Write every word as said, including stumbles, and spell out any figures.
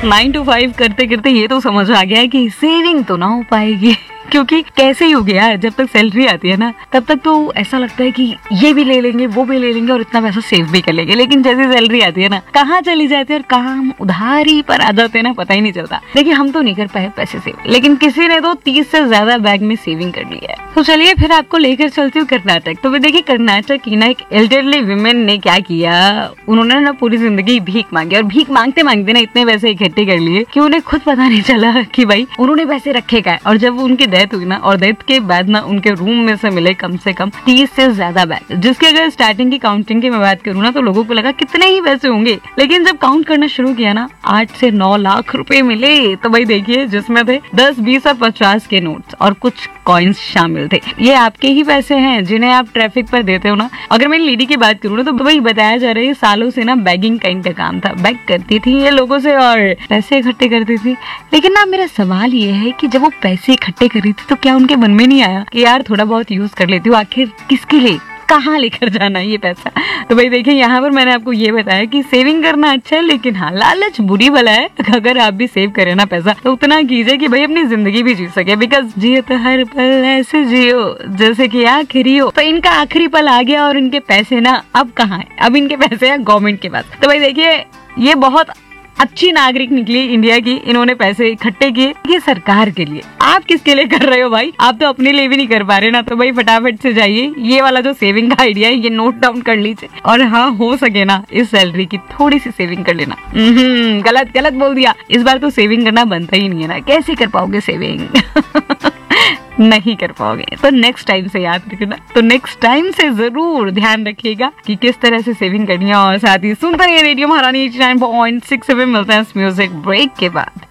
Nine to five करते करते ये तो समझ आ गया है कि सेविंग तो ना हो पाएगी, क्योंकि कैसे ही हो गया यार, जब तक सैलरी आती है ना तब तक तो ऐसा लगता है कि ये भी ले लेंगे वो भी ले लेंगे और इतना पैसा सेव भी कर लेंगे, लेकिन जैसे सैलरी आती है ना कहाँ चली जाती है और कहाँ हम उधारी पर आ जाते हैं ना पता ही नहीं चलता। देखिए हम तो नहीं कर पाए पैसे सेव, लेकिन किसी ने तो तीस से ज्यादा बैग में सेविंग कर ली है। तो चलिए फिर आपको लेकर चलती हूँ कर्नाटक। तो देखिए कर्नाटक की ना एक एल्डरली विमेन ने क्या किया, उन्होंने ना पूरी जिंदगी भीख मांगी और भीख मांगते मांगते ना इतने पैसे इकट्ठे कर लिए कि उन्हें खुद पता नहीं चला कि भाई उन्होंने पैसे रखे क्या है। और जब उनकी डेथ हुई ना, और डेथ के बाद ना उनके रूम में से मिले कम से कम तीस से ज्यादा बैग, जिसकी अगर स्टार्टिंग की काउंटिंग की मैं बात करूँ ना तो लोगों को लगा कितने ही पैसे होंगे, लेकिन जब काउंट करना शुरू किया ना आठ से नौ लाख रुपए मिले। तो भाई देखिए जिसमें थे दस बीस और पचास के नोट्स और कुछ कॉइन्स शामिल थे। ये आपके ही पैसे हैं जिन्हें आप ट्रैफिक पर देते हो ना। अगर मैं लेडी की बात करूँ ना तो भाई बताया जा रहा है सालों से ना बैगिंग का इनका काम था, बैग करती थी ये लोगों से और पैसे इकट्ठे करती थी। लेकिन ना मेरा सवाल ये है कि जब वो पैसे इकट्ठे कर रही थी तो क्या उनके मन में नहीं आया कि यार थोड़ा बहुत यूज कर लेती हूँ, आखिर किसके लिए, कहाँ लेकर जाना है ये पैसा। तो भाई देखिए यहाँ पर मैंने आपको ये बताया कि सेविंग करना अच्छा है, लेकिन हाँ लालच बुरी बला है। अगर आप भी सेव करें ना पैसा तो उतना कीजिए कि भाई अपनी जिंदगी भी जी सके, बिकॉज जियो तो हर पल ऐसे जियो जैसे कि आखिरी हो। तो इनका आखिरी पल आ गया और इनके पैसे ना अब कहाँ है, अब इनके पैसे है गवर्नमेंट के पास। तो भाई देखिए ये बहुत अच्छी नागरिक निकली इंडिया की, इन्होंने पैसे इकट्ठे किए ये सरकार के लिए। आप किसके लिए कर रहे हो भाई, आप तो अपने लिए भी नहीं कर पा रहे ना। तो भाई फटाफट से जाइए, ये वाला जो सेविंग का आइडिया है ये नोट डाउन कर लीजिए और हाँ हो सके ना इस सैलरी की थोड़ी सी सेविंग कर लेना। गलत गलत बोल दिया, इस बार तो सेविंग करना बनता ही नहीं है ना, कैसे कर पाओगे सेविंग नहीं कर पाओगे। तो नेक्स्ट टाइम से याद रखना, तो नेक्स्ट टाइम से जरूर ध्यान रखिएगा कि किस तरह से सेविंग करनी है। और साथ ही सुनते रहिए रेडियो महारानी ninety nine point six F M. मिलते हैं इस म्यूजिक ब्रेक के बाद।